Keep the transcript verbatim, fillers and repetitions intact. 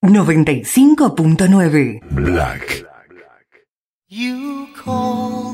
noventa y cinco punto nueve. Black. You call